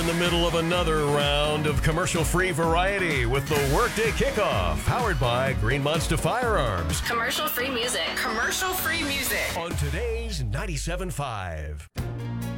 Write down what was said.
In the middle of another round of commercial-free variety with the Workday Kickoff, powered by Green Monster Firearms. Commercial-free music. Commercial-free music. On today's 97.5.